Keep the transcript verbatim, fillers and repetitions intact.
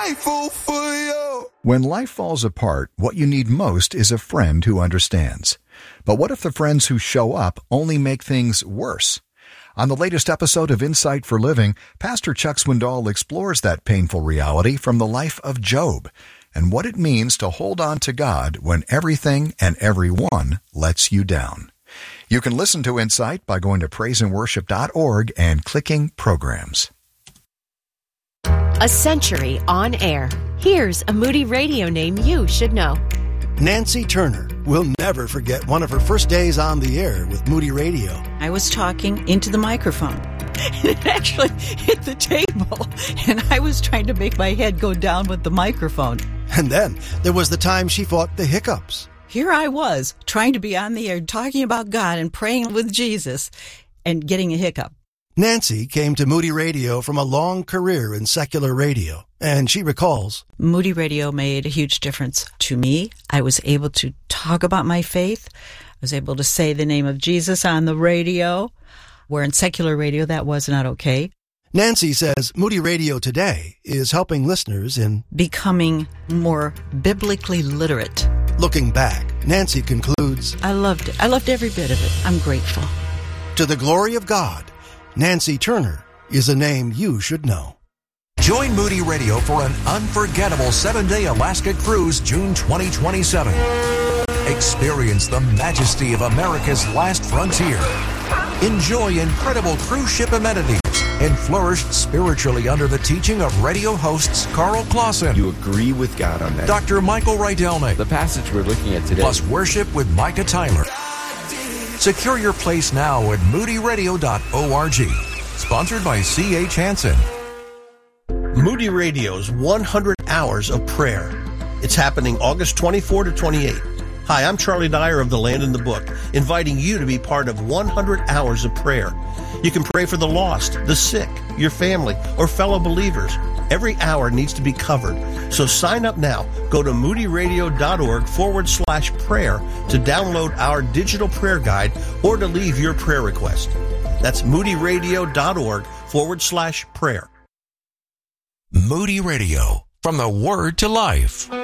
grateful for you. When life falls apart, what you need most is a friend who understands. But what if the friends who show up only make things worse? On the latest episode of Insight for Living, Pastor Chuck Swindoll explores that painful reality from the life of Job and what it means to hold on to God when everything and everyone lets you down. You can listen to Insight by going to praise and worship dot org and clicking Programs. A century on air. Here's a Moody Radio name you should know. Nancy Turner will never forget one of her first days on the air with Moody Radio. I was talking into the microphone. It actually hit the table, and I was trying to make my head go down with the microphone. And then there was the time she fought the hiccups. Here I was, trying to be on the air, talking about God and praying with Jesus, and getting a hiccup. Nancy came to Moody Radio from a long career in secular radio, and she recalls, Moody Radio made a huge difference to me. I was able to talk about my faith. I was able to say the name of Jesus on the radio, where in secular radio that was not okay. Nancy says Moody Radio today is helping listeners in becoming more biblically literate. Looking back, Nancy concludes, I loved it. I loved every bit of it. I'm grateful. To the glory of God, Nancy Turner is a name you should know. Join Moody Radio for an unforgettable seven-day Alaska cruise June twenty twenty-seven. Experience the majesty of America's last frontier. Enjoy incredible cruise ship amenities and flourish spiritually under the teaching of radio hosts Carl Clausen. You agree with God on that. Doctor Michael Rydelnik. The passage we're looking at today. Plus worship with Micah Tyler. Secure your place now at moody radio dot org. Sponsored by C H Hansen. Moody Radio's one hundred hours of prayer. It's happening August twenty-fourth to twenty-eighth. Hi, I'm Charlie Dyer of The Land in the Book, inviting you to be part of one hundred hours of prayer. You can pray for the lost, the sick, your family, or fellow believers. Every hour needs to be covered. So sign up now. Go to moody radio dot org forward slash prayer to download our digital prayer guide or to leave your prayer request. That's moody radio dot org forward slash prayer. Moody Radio, from the Word to Life.